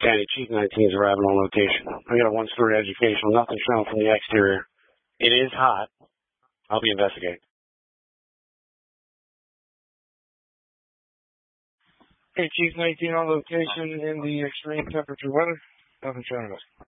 Sandy, Chief 19's arriving on location. I got a one-story educational, nothing shown from the exterior. It is hot. I'll be investigating. Hey, Chief 19 on location in the extreme temperature weather. Nothing showing us.